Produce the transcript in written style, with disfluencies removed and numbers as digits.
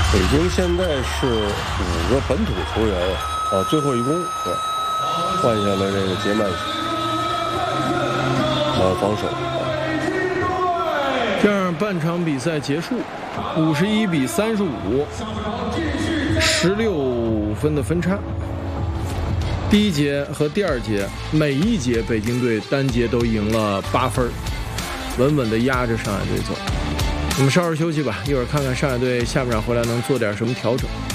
北京现在是5个本土球员啊，最后一攻换下了这个杰曼防守。 这样半场比赛结束，51-35，16分的分差。第一节和第二节每一节北京队单节都赢了8分，稳稳地压着上海队走。我们稍事休息吧，一会儿看看上海队下半场回来能做点什么调整。